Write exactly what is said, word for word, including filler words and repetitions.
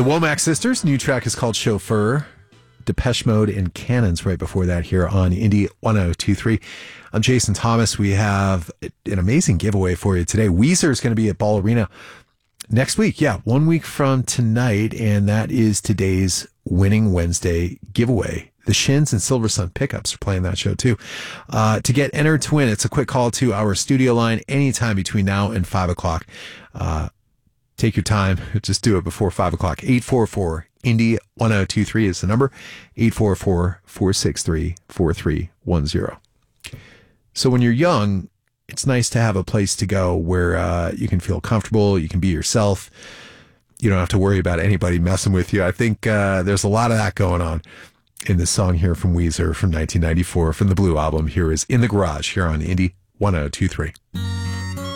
The Womack Sisters, new track is called Chauffeur. Depeche Mode and Cannons right before that here on Indie one oh two point three. I'm Jason Thomas. We have an amazing giveaway for you today. Weezer is going to be at Ball Arena next week. Yeah, one week from tonight, and that is today's Winning Wednesday giveaway. The Shins and Silver Sun Pickups are playing that show too. Uh, to get entered to win, it's a quick call to our studio line anytime between now and five o'clock. Uh, take your time. Just do it before five o'clock. eight four four Indie one oh two three is the number. eight four four, four six three, four three one zero. So when you're young, it's nice to have a place to go where uh, you can feel comfortable, you can be yourself. You don't have to worry about anybody messing with you. I think uh, there's a lot of that going on in this song here from Weezer from nineteen ninety-four from the Blue Album. Here is In the Garage here on Indie one oh two point three.